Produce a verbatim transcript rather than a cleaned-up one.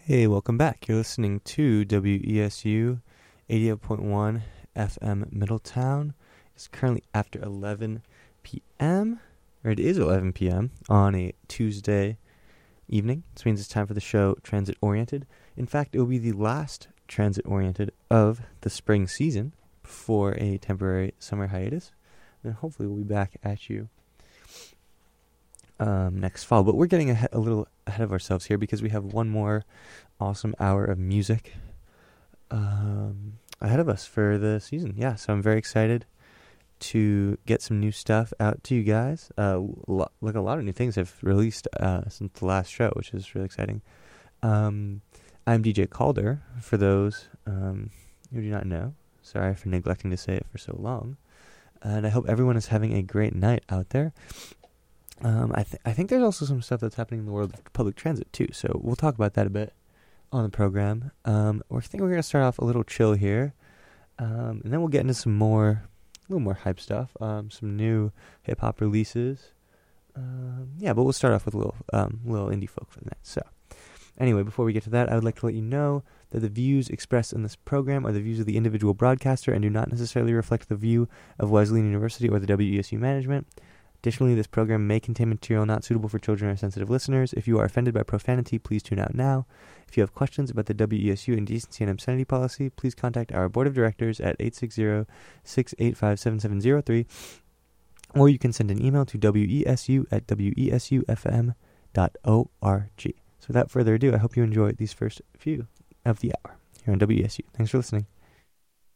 Hey, welcome back. You're listening to W E S U eighty-eight point one F M Middletown. It's currently after eleven p.m., or it is eleven p.m. on a Tuesday evening. This means it's time for the show Transit Oriented. In fact, it will be the last Transit Oriented of the spring season before a temporary summer hiatus. And hopefully we'll be back at you um, next fall. But we're getting a, a little ahead of ourselves here because we have one more awesome hour of music um, ahead of us for the season. Yeah, so I'm very excited to get some new stuff out to you guys. Uh, lo- like a lot of new things have released uh, since the last show, which is really exciting. Um, I'm D J Calder, for those um, who do not know. Sorry for neglecting to say it for so long. And I hope everyone is having a great night out there. Um, I, th- I think there's also some stuff that's happening in the world of public transit, too. So we'll talk about that a bit on the program. Um, I think we're going to start off a little chill here. Um, and then we'll get into some more, a little more hype stuff. Um, some new hip-hop releases. Um, yeah, but we'll start off with a little, um, little indie folk for the night. So anyway, before we get to that, I would like to let you know that the views expressed in this program are the views of the individual broadcaster and do not necessarily reflect the view of Wesleyan University or the W E S U management. Additionally, this program may contain material not suitable for children or sensitive listeners. If you are offended by profanity, please tune out now. If you have questions about the W E S U Indecency and Obscenity Policy, please contact our Board of Directors at eight six zero, six eight five, seven seven zero three, or you can send an email to wesu at wesufm dot org. So without further ado, I hope you enjoy these first few of the hour here on W E S U. Thanks for listening.